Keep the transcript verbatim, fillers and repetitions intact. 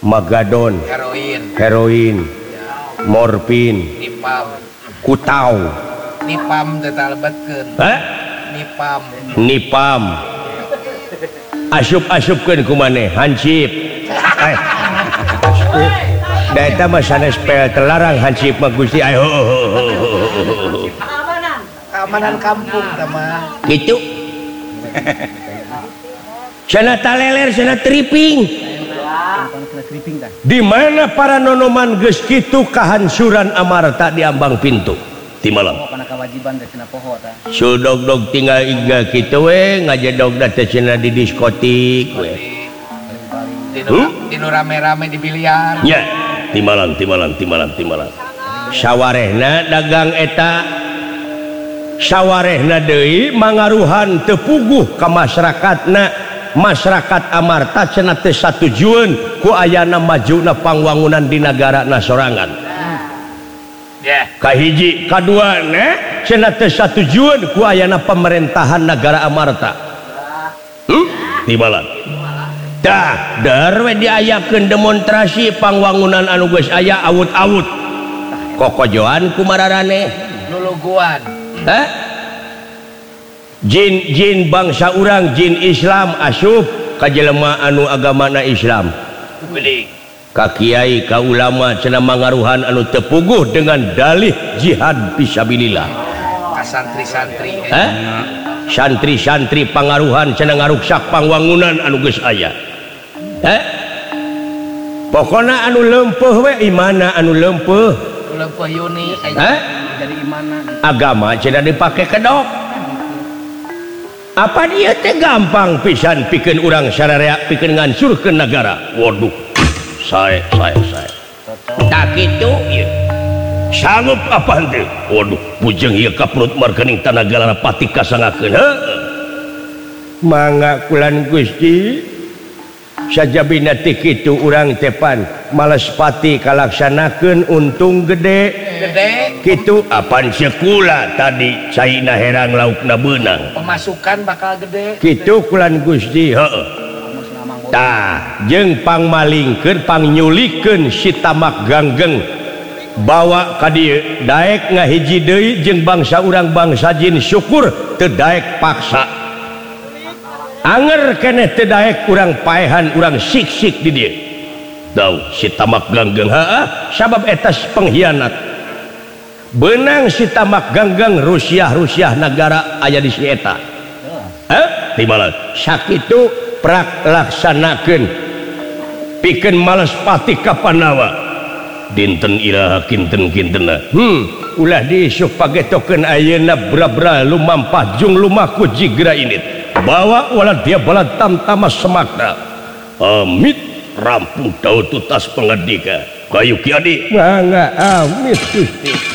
Magadon, heroin, heroin, ya. morfin, Nipam, kutau, nipam tetalbetkeun. Hah? Nipam, nipam, asup-asupkeun ku maneh, hansip. Eh. Da eta mah sanes pel terlarang hansip mah Gusti. Ayo. keamanan kampung tama. Gitu. Cenah taleler, cenah tripping. Di mana para nonoman geus kitu kahancuran amarta di ambang pintu ti malam. Sudog-dog tinggal iga kitu we ngajedog da teh cenah di diskotik we. Dinu rame-rame di biliar. Nya, ti malam, ti malam, ti malam, ti malam. Sawarehna dagang eta sawarehna deui mangaruhan teu puguh ka masyarakatna. Masyarakat amarta cenah teu satujueun ku ayana majuna pangwangunan di nagarana sorangan. Yeah. Kahiji, kaduana cenah teu satujueun ku ayana pemerintahan negara amarta. Hmm? Di malam. Dah, dar we diayakeun demonstrasi pangwangunan anu geus aya awut-awut. Kokojoan kumararane. Luluguan. Hah? Jin jin bangsa urang jin Islam asup ka jelema anu agamana Islam. Ka kiai ka ulama cenah mangaruhan anu teu puguh dengan dalih jihad fisabilillah. Ka santri-santri. Hah? Santri-santri pangaruhan cenah ngaruksak pangwangunan anu geus aya. Hah? Pokona anu leumpeuh we imana anu leumpeuh. Leumpeuh Yuni. Hah? Jadi imana. Agama cenah dipake kedok. Apa dia teh gampang pisan pikeun urang sararea pikeun ngancurkeun negara. Waduh, sae sae sae. Tak kitu ieu. Sanggup apa henteu? Waduh, pujeng ieu ka perut markening tanagalana pati kasangakeun. Heuh. Mangga kulan Gusti. Sajabina teh kitu urang teh pan males pati kalaksanakeun untung gede. Gede. Kitu apan sekula tadi caina herang laukna beunang. Pemasukan bakal gede. Kitu kulan Gusti. Heeh. Tah, jeung pangmalingkeun pangnyulikeun si tamak ganggeng bawa ka dieu daek ngahiji deui jeung bangsa urang bangsa jin syukur teu daek paksa. Anger keneh teu daek urang paehan urang sik-sik di dieu. Daw si tamak ganggeng heeh sabab eta pengkhianat. Benang si tamak ganggeng Rusia-Rusia negara aya di si eta. Heh, di mana? Sakitu prak laksanakeun. Pikeun males pati ka Panawa. Dinten iraha kinten-kintenna. Hmm, ulah diisuk pagetokeun ayeuna bra-bra lumampah jung lumaku jigra init. Bawa walad dia balad tamtama semakna. Amit rampung daud tutas pengedika. Kayu kiadi. Mangga amit Gusti.